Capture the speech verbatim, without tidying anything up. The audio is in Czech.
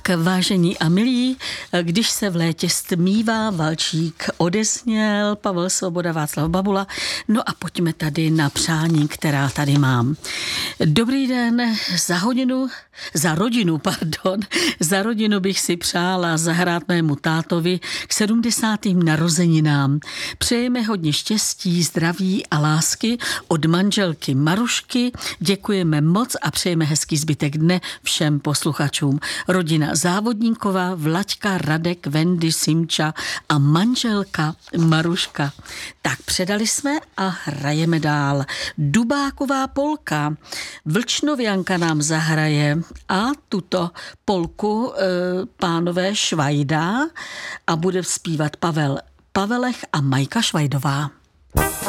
Tak, vážení a milí, když se v létě stmívá, valčík odezněl, Pavel Svoboda, Václav Babula. No a pojďme tady na přání, která tady mám. Dobrý den, za hodinu, za rodinu, pardon, za rodinu bych si přála zahrát mému tátovi k sedmdesátým narozeninám. Přejeme hodně štěstí, zdraví a lásky od manželky Marušky. Děkujeme moc a přejeme hezký zbytek dne všem posluchačům. Rodina Závodníková, Vlaďka, Radek, Wendy, Simča a manželka Maruška. Tak předali jsme a hrajeme dál. Dubáková polka. Vlčnovianka nám zahraje a tuto polku e, pánové Švajda a bude zpívat Pavel Pavelech a Majka Švajdová.